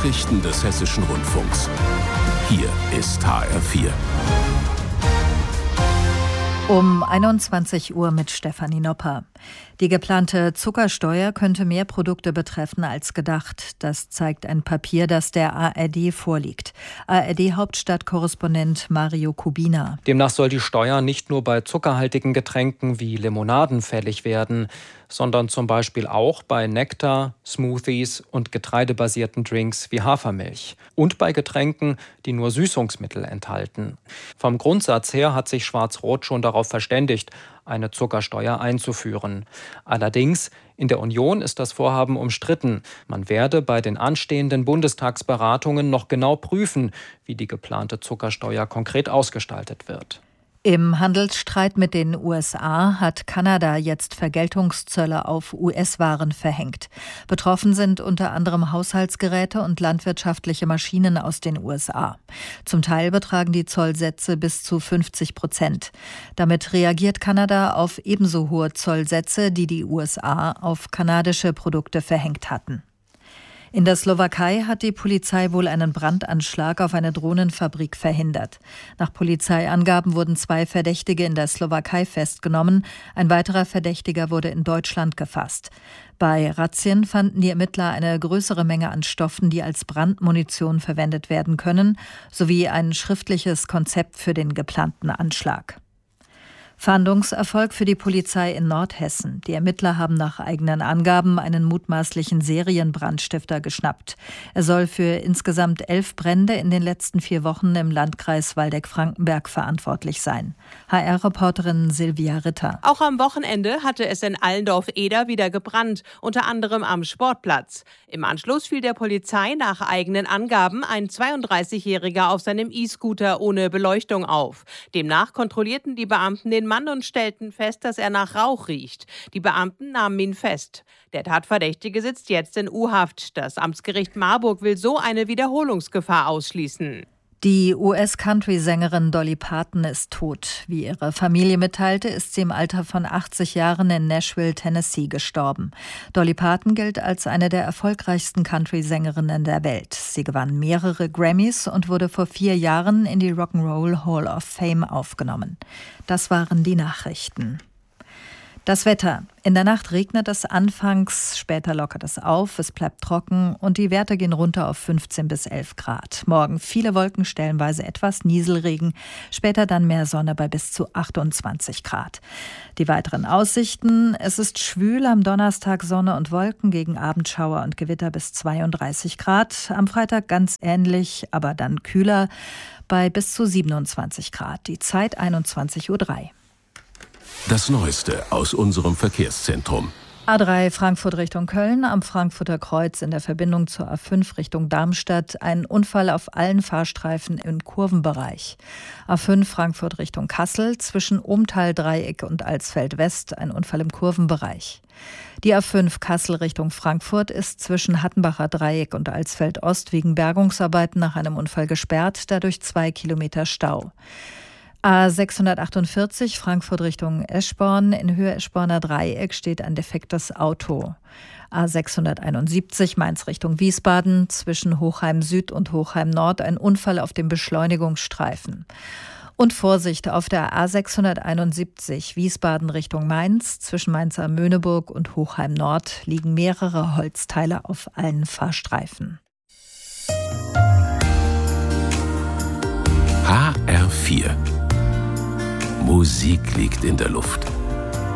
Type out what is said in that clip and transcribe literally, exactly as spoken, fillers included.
Nachrichten des Hessischen Rundfunks. Hier ist H R vier. Um einundzwanzig Uhr mit Stefanie Nopper. Die geplante Zuckersteuer könnte mehr Produkte betreffen als gedacht. Das zeigt ein Papier, das der A R D vorliegt. A R D-Hauptstadtkorrespondent Mario Kubina. Demnach soll die Steuer nicht nur bei zuckerhaltigen Getränken wie Limonaden fällig werden, sondern zum Beispiel auch bei Nektar, Smoothies und getreidebasierten Drinks wie Hafermilch. Und bei Getränken, die nur Süßungsmittel enthalten. Vom Grundsatz her hat sich Schwarz-Rot schon darauf verständigt, eine Zuckersteuer einzuführen. Allerdings, in der Union ist das Vorhaben umstritten. Man werde bei den anstehenden Bundestagsberatungen noch genau prüfen, wie die geplante Zuckersteuer konkret ausgestaltet wird. Im Handelsstreit mit den U S A hat Kanada jetzt Vergeltungszölle auf U S-Waren verhängt. Betroffen sind unter anderem Haushaltsgeräte und landwirtschaftliche Maschinen aus den U S A. Zum Teil betragen die Zollsätze bis zu fünfzig Prozent. Damit reagiert Kanada auf ebenso hohe Zollsätze, die die U S A auf kanadische Produkte verhängt hatten. In der Slowakei hat die Polizei wohl einen Brandanschlag auf eine Drohnenfabrik verhindert. Nach Polizeiangaben wurden zwei Verdächtige in der Slowakei festgenommen. Ein weiterer Verdächtiger wurde in Deutschland gefasst. Bei Razzien fanden die Ermittler eine größere Menge an Stoffen, die als Brandmunition verwendet werden können, sowie ein schriftliches Konzept für den geplanten Anschlag. Fahndungserfolg für die Polizei in Nordhessen. Die Ermittler haben nach eigenen Angaben einen mutmaßlichen Serienbrandstifter geschnappt. Er soll für insgesamt elf Brände in den letzten vier Wochen im Landkreis Waldeck-Frankenberg verantwortlich sein. H R-Reporterin Silvia Ritter. Auch am Wochenende hatte es in Allendorf-Eder wieder gebrannt, unter anderem am Sportplatz. Im Anschluss fiel der Polizei nach eigenen Angaben ein zweiunddreißigjähriger auf seinem E-Scooter ohne Beleuchtung auf. Demnach kontrollierten die Beamten den Mann und stellten fest, dass er nach Rauch riecht. Die Beamten nahmen ihn fest. Der Tatverdächtige sitzt jetzt in U-Haft. Das Amtsgericht Marburg will so eine Wiederholungsgefahr ausschließen. Die U S-Country-Sängerin Dolly Parton ist tot. Wie ihre Familie mitteilte, ist sie im Alter von achtzig Jahren in Nashville, Tennessee, gestorben. Dolly Parton gilt als eine der erfolgreichsten Country-Sängerinnen der Welt. Sie gewann mehrere Grammys und wurde vor vier Jahren in die Rock'n'Roll Hall of Fame aufgenommen. Das waren die Nachrichten. Das Wetter. In der Nacht regnet es anfangs, später lockert es auf, es bleibt trocken und die Werte gehen runter auf fünfzehn bis elf Grad. Morgen viele Wolken, stellenweise etwas Nieselregen, später dann mehr Sonne bei bis zu achtundzwanzig Grad. Die weiteren Aussichten: Es ist schwül, am Donnerstag Sonne und Wolken, gegen Abendschauer und Gewitter bis zweiunddreißig Grad. Am Freitag ganz ähnlich, aber dann kühler bei bis zu siebenundzwanzig Grad. Die Zeit einundzwanzig Uhr drei. Das Neueste aus unserem Verkehrszentrum. A drei Frankfurt Richtung Köln, am Frankfurter Kreuz in der Verbindung zur A fünf Richtung Darmstadt. Ein Unfall auf allen Fahrstreifen im Kurvenbereich. A fünf Frankfurt Richtung Kassel, zwischen Ohmtal-Dreieck und Alsfeld-West, ein Unfall im Kurvenbereich. Die A fünf Kassel Richtung Frankfurt ist zwischen Hattenbacher Dreieck und Alsfeld-Ost wegen Bergungsarbeiten nach einem Unfall gesperrt, dadurch zwei Kilometer Stau. A sechshundertachtundvierzig Frankfurt Richtung Eschborn, in Höhe Eschborner Dreieck steht ein defektes Auto. A sechshunderteinundsiebzig Mainz Richtung Wiesbaden, zwischen Hochheim Süd und Hochheim Nord ein Unfall auf dem Beschleunigungsstreifen. Und Vorsicht auf der A sechshunderteinundsiebzig Wiesbaden Richtung Mainz, zwischen Mainzer Möhneburg und Hochheim Nord liegen mehrere Holzteile auf allen Fahrstreifen. H R vier. Musik liegt in der Luft.